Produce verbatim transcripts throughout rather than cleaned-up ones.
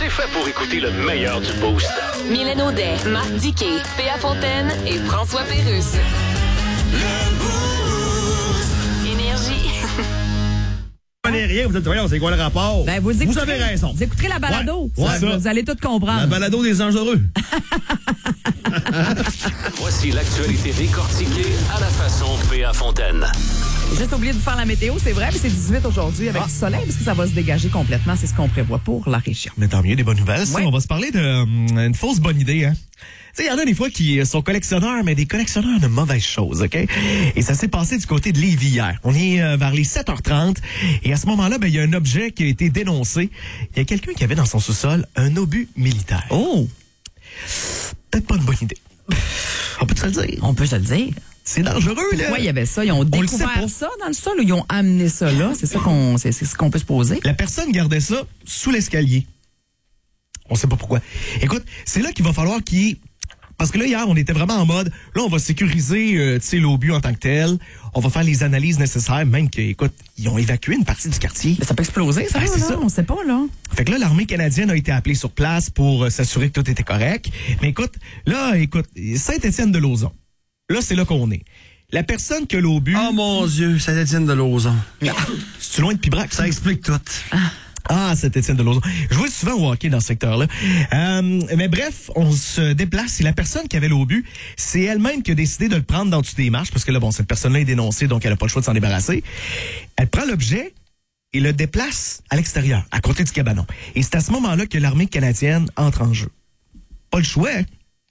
c'est fait pour écouter le meilleur du Boost. Mylène Audet, Marc Diquet, Péa Fontaine et François Pérusse. Énergie. Vous comprenez rien, vous êtes voyons, c'est quoi le rapport? Ben, vous, écouterez, vous avez raison. Vous écouterez la balado. Ouais, ça, ça. Vous allez tout comprendre. La balado des anges heureux. Voici l'actualité décortiquée à la façon Péa Fontaine. J'ai juste oublié de vous faire la météo, c'est vrai, mais c'est dix-huit aujourd'hui avec Ah. du soleil parce que ça va se dégager complètement. C'est ce qu'on prévoit pour la région. Mais tant mieux, des bonnes nouvelles. Ça, Ouais. on va se parler d'une fausse bonne idée. Hein? Tu sais, il y en a des fois qui sont collectionneurs, mais des collectionneurs de mauvaises choses, OK? Et ça s'est passé du côté de Lévis hier. On est euh, vers les sept heures trente. Et à ce moment-là, ben, il y a un objet qui a été dénoncé. Il y a quelqu'un qui avait dans son sous-sol un obus militaire. Oh! Peut-être pas une bonne idée. On peut se le dire. On peut se le dire. C'est dangereux, là. Pourquoi il y avait ça? Ils ont On le découvert sait pas. ça dans le sol ou ils ont amené ça là? C'est ça qu'on, c'est, c'est ce qu'on peut se poser. La personne gardait ça sous l'escalier. On sait pas pourquoi. Écoute, c'est là qu'il va falloir qu'il... Parce que là, hier, on était vraiment en mode, là, on va sécuriser, euh, tu sais, l'obus en tant que tel. On va faire les analyses nécessaires, même que, écoute, ils ont évacué une partie du quartier. Mais ça peut exploser, ça, Ah, là, c'est ça. on sait pas, là. Fait que là, l'armée canadienne a été appelée sur place pour euh, s'assurer que tout était correct. Mais écoute, là, écoute, Saint-Étienne-de-Lauzon. Là, c'est là qu'on est. La personne que l'obus... Oh mon Dieu, Saint-Étienne-de-Lauzon. C'est loin de Pibrac. Ça explique tout. Ah, Saint-Étienne-de-Lauzon. Je vois souvent au hockey dans ce secteur-là. Euh, mais bref, on se déplace et la personne qui avait l'obus, c'est elle-même qui a décidé de le prendre dans dessous des marches parce que là, bon, cette personne-là est dénoncée, donc elle n'a pas le choix de s'en débarrasser. Elle prend l'objet et le déplace à l'extérieur, à côté du cabanon. Et c'est à ce moment-là que l'armée canadienne entre en jeu. Pas le choix, hein?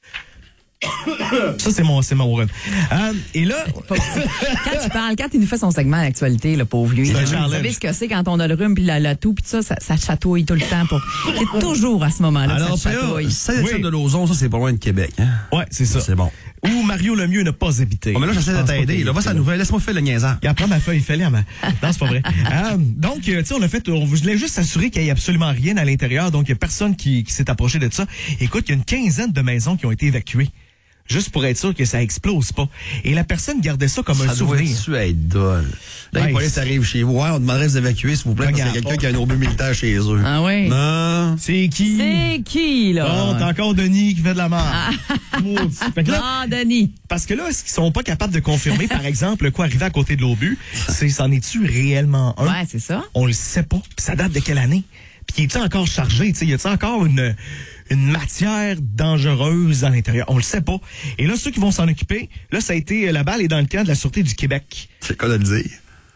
Ça, c'est mon, c'est mon run. Euh, et là... Quand tu parles, quand il nous fait son segment d'actualité, le pauvre lui, C'est un vous challenge. savez ce que c'est quand on a le rhume puis la, la toux puis tout ça, ça, ça chatouille tout le temps. Pour... C'est toujours à ce moment-là que Alors, ça P A, chatouille. Saint-Étienne-de-Lauzon, ça, c'est pas loin de Québec. Hein? Ouais, c'est ça. C'est bon. Où Mario Lemieux n'a pas habité. Bon, mais là, j'essaie Je de pense pas t'aider. qu'il Là, va était sa là. nouvelle. Laisse-moi faire le niaisant. Il apprend ma feuille, il fallait à ma... Non, c'est pas vrai. Euh, donc, euh, tu sais, on a fait, on voulait juste s'assurer qu'il n'y ait absolument rien à l'intérieur. Donc, il n'y a personne qui, qui s'est approché de ça. Écoute, il y a une quinzaine de maisons qui ont été évacuées. Juste pour être sûr que ça explose pas. Et la personne gardait ça comme Ça un doit souvenir. être être dole. Là, Ouais, les polices c'est- arrivent chez vous. Ouais, on demanderait d'évacuer, s'il vous plaît, parce qu'il y a Regarde. quelqu'un qui a un obus militaire chez eux. Ah oui? Non. C'est qui? C'est qui, là? Bon, t'as encore Denis qui fait de la merde. Ah. Maudit. Fait que là, Ah, Denis. parce que là, ce qu'ils sont pas capables de confirmer, par exemple, quoi arriver à côté de l'obus, c'est c'en est-tu réellement un? Ouais, c'est ça. On le sait pas. Puis ça date de quelle année? Puis est-il encore chargé? Tu sais, y a-t-il encore une, une matière dangereuse à l'intérieur? On le sait pas. Et là, ceux qui vont s'en occuper, là, ça a été, la balle est dans le camp de la Sûreté du Québec. C'est quoi de le dire?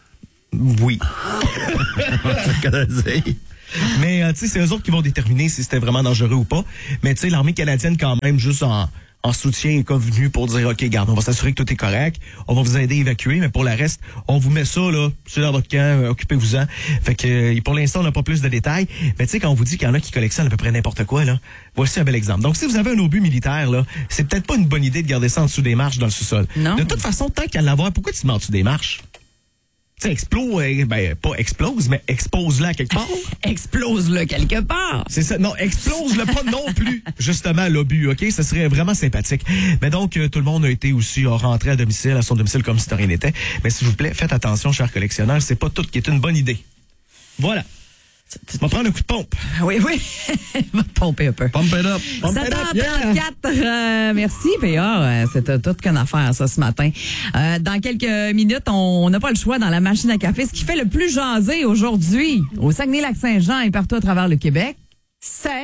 Oui. C'est quoi de le dire? Mais, euh, tu sais, c'est eux autres qui vont déterminer si c'était vraiment dangereux ou pas. Mais, tu sais, l'armée canadienne, quand même, juste en, en soutien, est comme venue pour dire, OK, garde, on va s'assurer que tout est correct. On va vous aider à évacuer, mais pour le reste, on vous met ça, là, c'est dans votre camp, euh, occupez-vous-en. Fait que, euh, pour l'instant, on n'a pas plus de détails. Mais, tu sais, quand on vous dit qu'il y en a qui collectionnent à peu près n'importe quoi, là, voici un bel exemple. Donc, si vous avez un obus militaire, là, c'est peut-être pas une bonne idée de garder ça en dessous des marches dans le sous-sol. Non. De toute façon, tant qu'à l'avoir, pourquoi tu te mets en dessous des marches? Tu sais, explose, euh, ben, pas explose, mais expose-la quelque part. Explose-le quelque part. C'est ça. Non, explose-le pas non plus, justement, l'obus, OK? Ça serait vraiment sympathique. Mais donc, euh, tout le monde a été aussi euh, rentré à domicile, à son domicile, comme si de rien n'était. Mais s'il vous plaît, faites attention, chers collectionneurs, c'est pas tout qui est une bonne idée. Voilà. On va prendre un coup de pompe. Oui, oui. Va te pomper un peu. Pump it up. Pump it sept heures up, yeah. trente-quatre, euh, merci P A, euh, c'était toute qu'une affaire ça ce matin. Euh, dans quelques minutes, on n'a pas le choix dans la machine à café. Ce qui fait le plus jaser aujourd'hui au Saguenay-Lac-Saint-Jean et partout à travers le Québec, c'est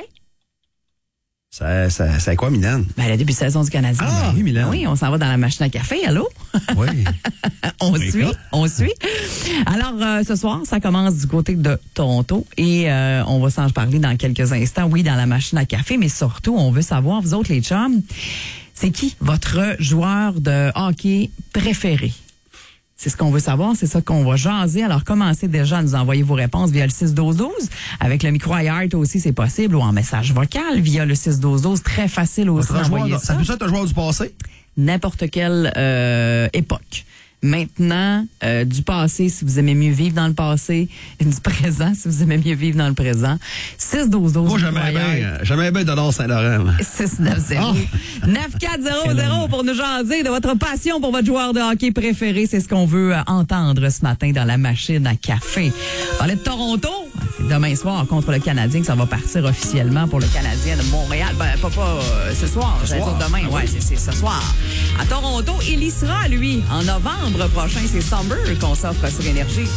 Ça, ça, c'est quoi, Mylène? ben, le début de saison du Canadien. Ah, Ben, oui, Mylène. Oui, on s'en va dans la machine à café, allô? Oui. On Oui, suit, quoi? on suit. Alors, euh, ce soir, ça commence du côté de Toronto et euh, on va s'en parler dans quelques instants, oui, dans la machine à café, mais surtout, on veut savoir, vous autres les chums, c'est qui votre joueur de hockey préféré? C'est ce qu'on veut savoir, c'est ça qu'on va jaser. Alors, commencez déjà à nous envoyer vos réponses via le six douze douze. Avec le micro iHeart aussi, c'est possible, ou en message vocal via le six douze douze. Très facile aussi Votre d'envoyer joueur, ça. ça peut être un joueur du passé? N'importe quelle euh, époque. Maintenant, euh, du passé, si vous aimez mieux vivre dans le passé, du présent, si vous aimez mieux vivre dans le présent. six douze douze. Moi, j'aimais bien, j'aimais bien Donald Saint-Laurent. six neuf zéro. neuf quatre zéro zéro pour nous jaser de votre passion pour votre joueur de hockey préféré. C'est ce qu'on veut euh, entendre ce matin dans la machine à café. On parlait de Toronto. C'est demain soir contre le Canadien que ça va partir officiellement pour le Canadien de Montréal. Ben, pas, pas euh, ce soir, j'allais dire demain. Ouais, c'est, c'est ce soir. À Toronto, il y sera, lui, en novembre prochain. C'est Summer qu'on s'offre sur Énergie.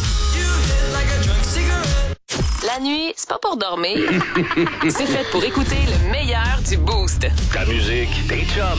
La nuit, c'est pas pour dormir. C'est fait pour écouter le meilleur du Boost. Ta musique, tes chums,